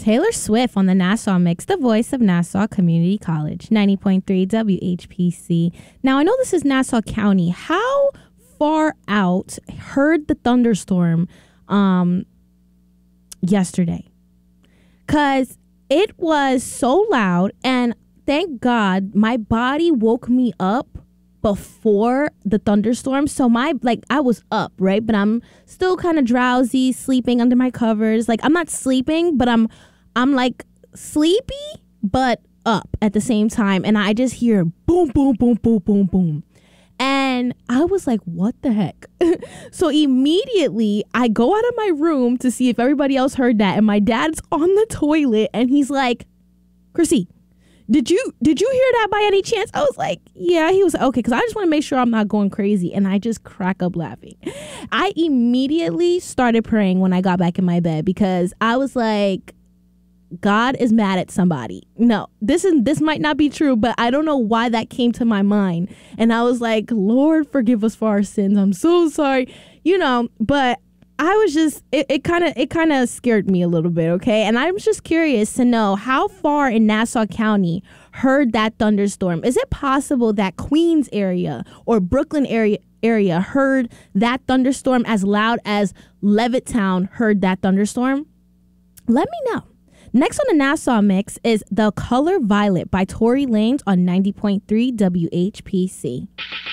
Taylor Swift on the Nassau Mix, the voice of Nassau Community College, 90.3 WHPC. Now, I know this is Nassau County. How far out heard the thunderstorm yesterday? Because it was so loud, and thank God my body woke me up before the thunderstorm. So I was up, right? But I'm still kind of drowsy, sleeping under my covers. Like, I'm not sleeping, but I'm like sleepy, but up at the same time. And I just hear boom, boom, boom, boom, boom, boom. And I was like, what the heck? So immediately I go out of my room to see if everybody else heard that. And my dad's on the toilet and he's like, Chrissy, did you hear that by any chance? I was like, yeah. He was like, okay, because I just want to make sure I'm not going crazy. And I just crack up laughing. I immediately started praying when I got back in my bed because I was like, God is mad at somebody. No, this might not be true, but I don't know why that came to my mind. And I was like, Lord, forgive us for our sins. I'm so sorry. But I was just, it kind of scared me a little bit, okay? And I was just curious to know how far in Nassau County heard that thunderstorm. Is it possible that Queens area or Brooklyn area heard that thunderstorm as loud as Levittown heard that thunderstorm? Let me know. Next on the Nassau Mix is The Color Violet by Tory Lanez on 90.3 WHPC.